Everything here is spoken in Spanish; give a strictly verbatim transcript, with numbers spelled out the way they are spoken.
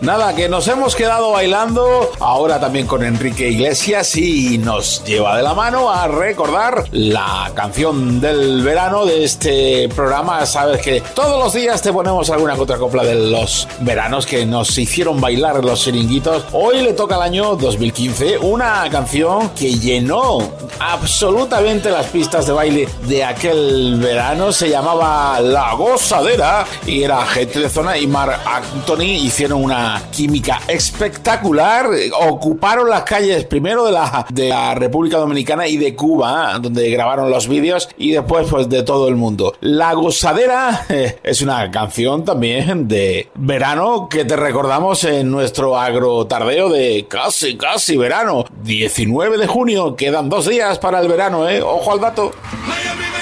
Nada, que nos hemos quedado bailando ahora también con Enrique Iglesias y nos lleva de la mano a recordar la canción del verano de este programa. Sabes que todos los días te ponemos alguna contracopla de los veranos que nos hicieron bailar los chiringuitos. Hoy le toca al año dos mil quince, una canción que llenó absolutamente las pistas de baile de aquel verano. Se llamaba La Gozadera y era gente de zona y Marc Anthony hicieron una química espectacular. Ocuparon las calles primero de la, de la República Dominicana y de Cuba, donde grabaron los vídeos, y después pues de todo el mundo. La Gozadera eh, es una canción también de verano que te recordamos en nuestro agrotardeo de casi casi verano. diecinueve de junio, quedan dos días para el verano, ¿eh? Ojo al dato.